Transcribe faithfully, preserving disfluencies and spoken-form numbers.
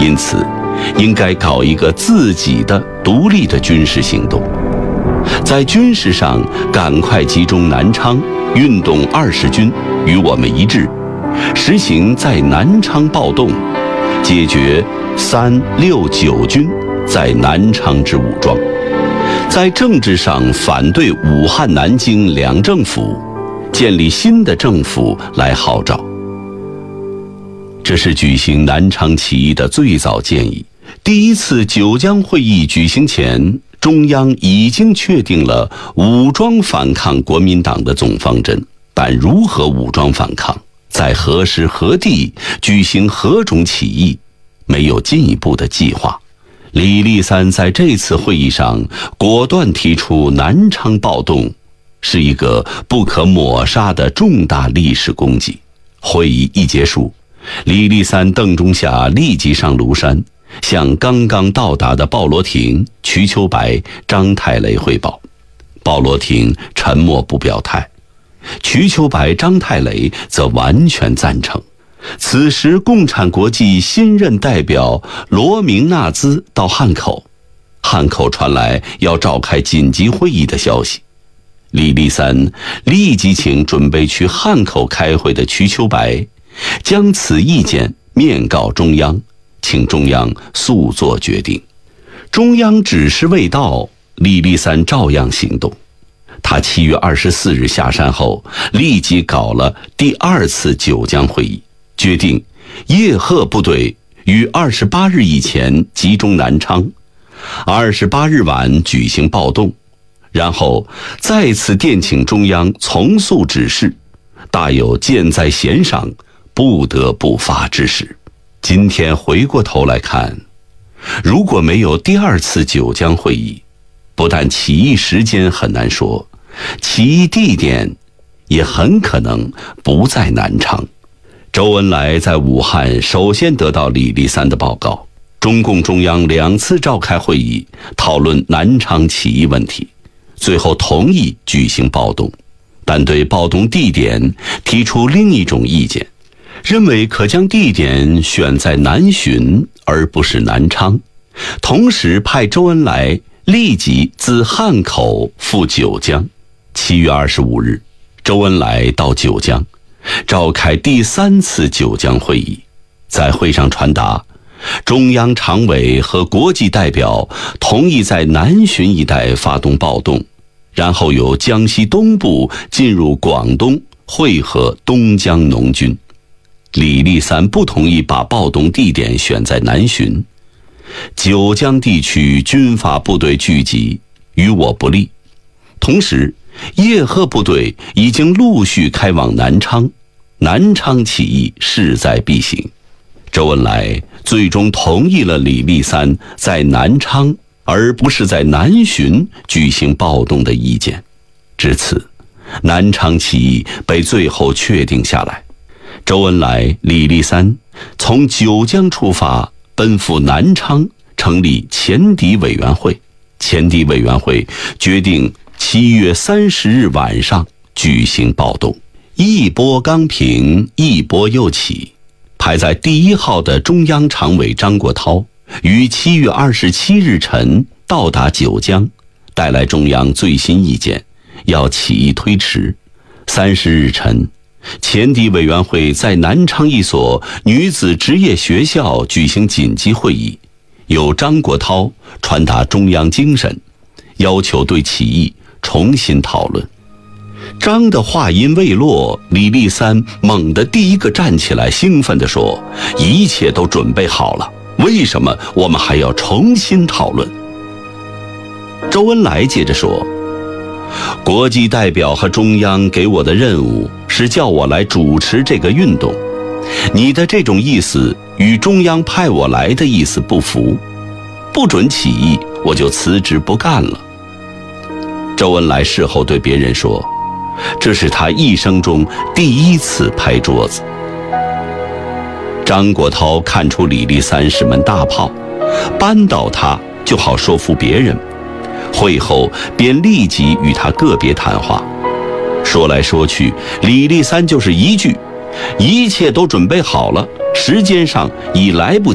因此应该搞一个自己的独立的军事行动，在军事上赶快集中南昌运动二十军与我们一致，实行在南昌暴动，解决三六九军在南昌之武装，在政治上反对武汉南京两政府，建立新的政府来号召。这是举行南昌起义的最早建议。第一次九江会议举行前，中央已经确定了武装反抗国民党的总方针，但如何武装反抗，在何时何地举行何种起义，没有进一步的计划。李立三在这次会议上果断提出南昌暴动，是一个不可抹杀的重大历史功绩。会议一结束，李立三、邓中夏立即上庐山，向刚刚到达的鲍罗廷、瞿秋白、张太雷汇报。鲍罗廷沉默不表态，瞿秋白、张太雷则完全赞成。此时共产国际新任代表罗明纳兹到汉口，汉口传来要召开紧急会议的消息。李立三立即请准备去汉口开会的瞿秋白，将此意见面告中央，请中央速做决定。中央指示未到，李立三照样行动。他七月二十四日下山后，立即搞了第二次九江会议，决定叶赫部队于二十八日以前集中南昌，二十八日晚举行暴动，然后再次电请中央从速指示，大有箭在弦上不得不发之势。今天回过头来看，如果没有第二次九江会议，不但起义时间很难说，起义地点也很可能不在南昌。周恩来在武汉首先得到李立三的报告，中共中央两次召开会议，讨论南昌起义问题，最后同意举行暴动，但对暴动地点提出另一种意见，认为可将地点选在南浔而不是南昌，同时派周恩来立即自汉口赴九江。七月二十五日，周恩来到九江，召开第三次九江会议，在会上传达，中央常委和国际代表同意在南浔一带发动暴动，然后由江西东部进入广东，会合东江农军。李立三不同意把暴动地点选在南浔，九江地区军阀部队聚集，与我不利。同时叶赫部队已经陆续开往南昌，南昌起义势在必行。周恩来最终同意了李立三在南昌而不是在南浔举行暴动的意见。至此，南昌起义被最后确定下来。周恩来、李立三从九江出发，奔赴南昌，成立前敌委员会。前敌委员会决定七月三十日晚上举行暴动，一波刚平，一波又起。排在第一号的中央常委张国焘于七月二十七日晨到达九江，带来中央最新意见，要起义推迟。三十日晨，前敌委员会在南昌一所女子职业学校举行紧急会议，由张国焘传达中央精神，要求对起义重新讨论。张的话音未落，李立三猛地第一个站起来，兴奋地说：一切都准备好了，为什么我们还要重新讨论？周恩来接着说：国际代表和中央给我的任务是叫我来主持这个运动，你的这种意思与中央派我来的意思不符，不准起义，我就辞职不干了。周恩来事后对别人说，这是他一生中第一次拍桌子。张国焘看出李立三是门大炮，扳倒他就好说服别人。会后便立即与他个别谈话，说来说去，李立三就是一句：一切都准备好了，时间上已来不及